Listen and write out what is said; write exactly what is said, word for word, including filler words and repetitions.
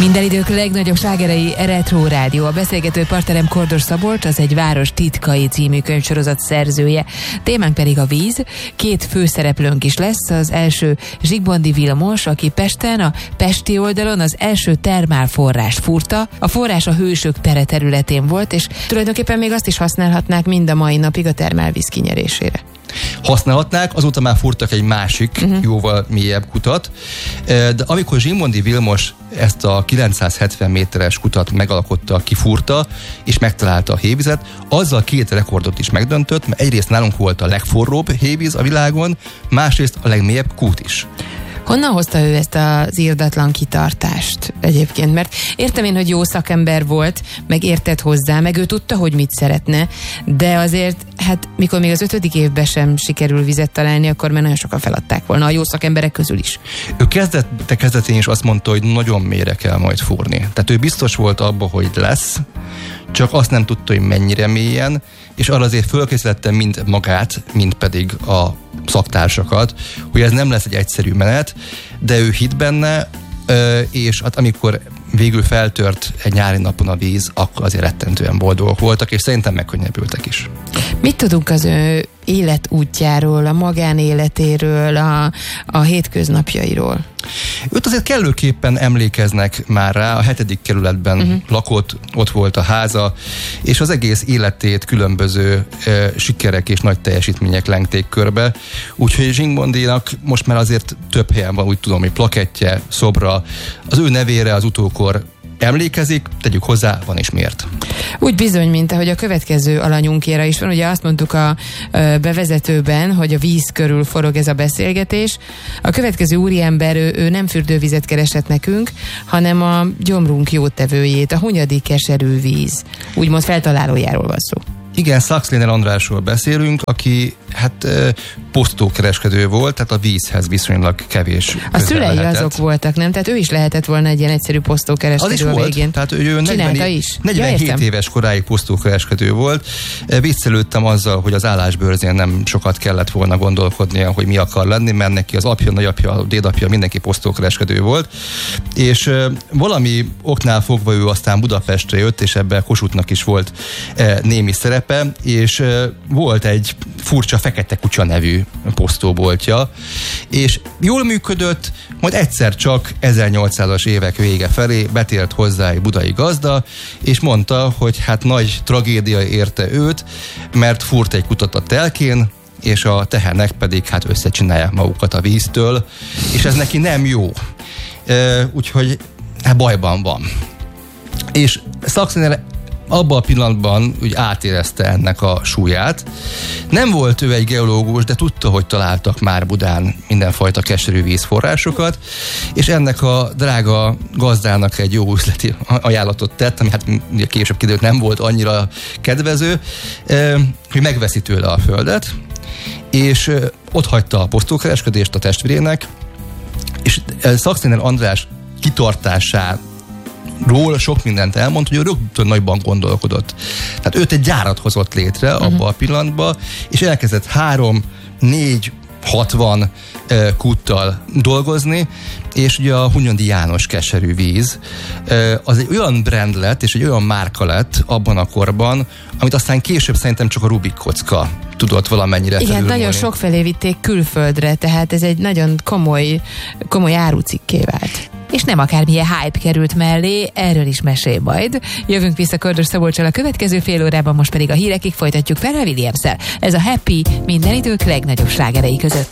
Minden idők legnagyobb slágerei Retro Rádió. A beszélgető partnerem Kordos Szabolcs, az Egy város titkai című könyvsorozat szerzője. Témánk pedig a víz. Két főszereplőnk is lesz. Az első Zsigmondy Vilmos, aki Pesten, a pesti oldalon az első termálforrást fúrta. A forrás a Hősök tere területén volt, és tulajdonképpen még azt is használhatnák mind a mai napig a termálvíz kinyerésére. Használhatnák, azóta már fúrtak egy másik, uh-huh. jóval mélyebb kutat, de amikor Zsigmondy Vilmos ezt a kilencszázhetven méteres kutat megalkotta, kifúrta, és megtalálta a hévizet, azzal két rekordot is megdöntött, mert egyrészt nálunk volt a legforróbb hévíz a világon, másrészt a legmélyebb kút is. Honnan hozta ő ezt az irdatlan kitartást egyébként? Mert értem én, hogy jó szakember volt, meg értett hozzá, meg ő tudta, hogy mit szeretne, de azért, hát mikor még az ötödik évben sem sikerül vizet találni, akkor már nagyon sokan feladták volna, a jó szakemberek közül is. Ő kezdet, kezdetén is azt mondta, hogy nagyon mélyre kell majd fúrni. Tehát ő biztos volt abban, hogy lesz, csak azt nem tudta, hogy mennyire mélyen, és arra azért fölkészítette mind magát, mind pedig a szaktársakat, hogy ez nem lesz egy egyszerű menet, de ő hitt benne, és hát amikor végül feltört egy nyári napon a víz, akkor azért rettentően boldogok voltak, és szerintem megkönnyebbültek is. Mit tudunk az ő életútjáról, a magánéletéről, a, a hétköznapjairól? Őt azért kellőképpen emlékeznek már rá, a hetedik kerületben uh-huh. lakott, ott volt a háza, és az egész életét különböző e, sikerek és nagy teljesítmények lengték körbe. Úgyhogy Zsigmondynak most már azért több helyen van, úgy tudom, hogy plakettje, szobra, az ő nevére az utókor emlékezik, tegyük hozzá, van is miért. Úgy bizony, mint ahogy a következő alanyunkéra is van. Ugye azt mondtuk a bevezetőben, hogy a víz körül forog ez a beszélgetés. A következő úriember, ő, ő nem fürdővizet keresett nekünk, hanem a gyomrunk jótevőjét, a Hunyadi keserű víz. Úgymond feltalálójáról van szó. Igen, Szaxléner Andrásról beszélünk, aki hát posztókereskedő volt, tehát a vízhez viszonylag kevés. A szülei lehetett. Azok voltak, nem? Tehát ő is lehetett volna egy ilyen egyszerű posztókereskedő. Az is a volt, végén. Tehát ő negyven, negyvenhét ja, éves koráig posztókereskedő volt. Viccelődtem azzal, hogy az állásbőrzén nem sokat kellett volna gondolkodnia, hogy mi akar lenni, mert neki az apja, nagyapja, dédapja, mindenki posztókereskedő volt. És valami oknál fogva ő aztán Budapestre jött, és ebben Kossuthnak is volt némi szerepe, és volt egy furcsa Fekete Kutya nevű posztóboltja, és jól működött, majd egyszer csak ezernyolcszázas évek vége felé betért hozzá egy budai gazda, és mondta, hogy hát nagy tragédia érte őt, mert fúrt egy kutat a telkén, és a tehenek pedig hát összecsinálják magukat a víztől, és ez neki nem jó. E, úgyhogy hát bajban van. És Szaxléner abban a pillanatban úgy átérezte ennek a súlyát. Nem volt ő egy geológus, de tudta, hogy találtak már Budán mindenfajta keserű vízforrásokat, és ennek a drága gazdának egy jó üzleti ajánlatot tett, ami hát később kiderült nem volt annyira kedvező, hogy megveszi tőle a földet, és ott hagyta a posztókereskedést a testvérének, és Szaxléner András kitartását ról sok mindent elmond, hogy ő rögtön nagyban gondolkodott. Tehát őt egy gyárat hozott létre uh-huh. abban a pillanatban, és elkezdett három, négy, hatvan uh, kúttal dolgozni, és ugye a Hunyadi János keserű víz uh, az egy olyan brand lett, és egy olyan márka lett abban a korban, amit aztán később szerintem csak a Rubik kocka tudott valamennyire igen, felülmúlni. Nagyon sokfelé vitték külföldre, tehát ez egy nagyon komoly, komoly árucikké vált. És nem akármilyen hype került mellé, erről is mesél majd. Jövünk vissza Kordos Szabolccsal a következő fél órában, most pedig a hírekig folytatjuk Pharrell Williams-szel. Ez a Happy minden idők legnagyobb slágerei között.